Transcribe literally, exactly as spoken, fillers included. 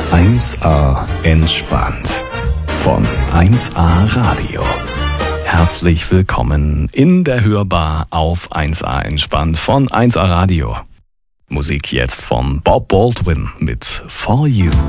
eins a entspannt von eins a Radio. Herzlich willkommen in der Hörbar auf eins a entspannt von eins a Radio. Musik jetzt von Bob Baldwin mit For You.